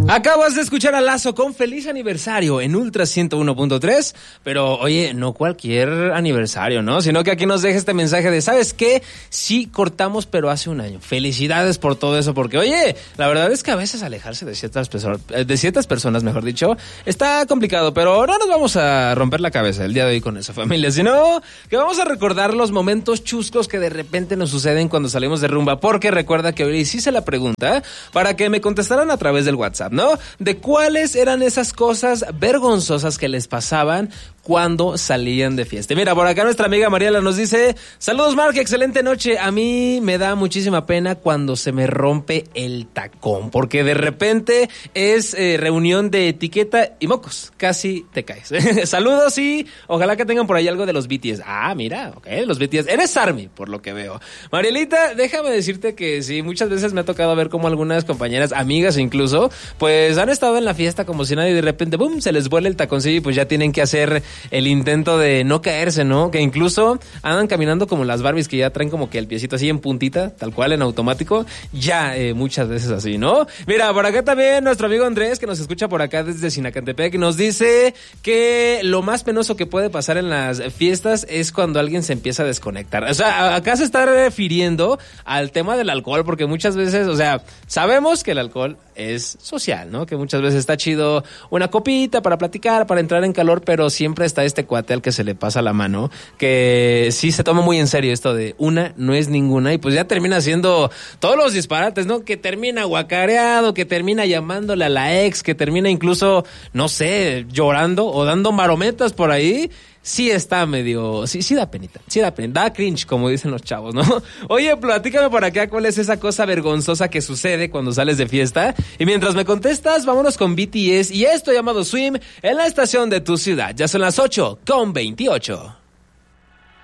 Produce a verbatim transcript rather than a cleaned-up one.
Acabas de escuchar a Lazo con Feliz Aniversario en Ultra ciento uno punto tres, pero oye, no cualquier aniversario, ¿no? Sino que aquí nos deja este mensaje de, ¿sabes qué? Sí cortamos, pero hace un año. Felicidades por todo eso, porque oye, la verdad es que a veces alejarse de ciertas personas, de ciertas personas, mejor dicho, está complicado, pero no nos vamos a romper la cabeza el día de hoy con esa familia, sino que vamos a recordar los momentos chuscos que de repente nos suceden cuando salimos de rumba, porque recuerda que hoy hice la pregunta para que me contestaran a través del WhatsApp, ¿no? De cuáles eran esas cosas vergonzosas que les pasaban cuando salían de fiesta. Mira, por acá nuestra amiga Mariela nos dice, saludos Mark, excelente noche. A mí me da muchísima pena cuando se me rompe el tacón, porque de repente es eh, reunión de etiqueta y mocos, casi te caes. Saludos y ojalá que tengan por ahí algo de los B T S. Ah, mira, ok, los B T S. Eres ARMY, por lo que veo. Marielita, déjame decirte que sí, muchas veces me ha tocado ver como algunas compañeras, amigas incluso, pues han estado en la fiesta como si nadie y de repente, boom, se les vuela el taconcillo y pues ya tienen que hacer el intento de no caerse, ¿no? Que incluso andan caminando como las Barbies que ya traen como que el piecito así en puntita, tal cual, en automático. Ya, eh, muchas veces así, ¿no? Mira, por acá también nuestro amigo Andrés, que nos escucha por acá desde Sinacantepec, nos dice que lo más penoso que puede pasar en las fiestas es cuando alguien se empieza a desconectar. O sea, acá se está refiriendo al tema del alcohol, porque muchas veces, o sea, sabemos que el alcohol es social, ¿no? Que muchas veces está chido una copita para platicar, para entrar en calor, pero siempre está este cuate al que se le pasa la mano, que sí se toma muy en serio esto de una no es ninguna, y pues ya termina haciendo todos los disparates, ¿no? Que termina guacareado, que termina llamándole a la ex, que termina incluso, no sé, llorando o dando marometas por ahí. Sí está medio, sí, sí da penita, sí da penita, da cringe, como dicen los chavos, ¿no? Oye, platícame por acá cuál es esa cosa vergonzosa que sucede cuando sales de fiesta. Y mientras me contestas, vámonos con B T S y esto llamado Swim en la estación de tu ciudad. Ya son las ocho con veintiocho.